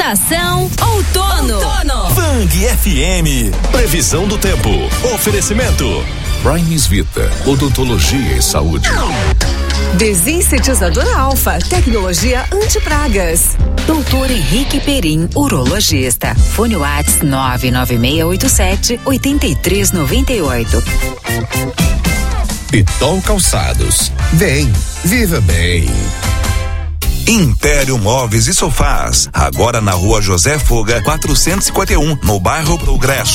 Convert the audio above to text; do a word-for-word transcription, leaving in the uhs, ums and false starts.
Estação outono. outono. Bang F M. Previsão do tempo. Oferecimento. Primes Vita. Odontologia e saúde. Desinsetizador Alfa. Tecnologia anti-pragas. Doutor Henrique Perim, urologista. Fone Whats nove nove seis oito sete oito três nove oito. Pitol Calçados. Vem, viva bem. Império Móveis e Sofás, agora na Rua José Foga, quatrocentos e cinquenta e um, no bairro Progresso.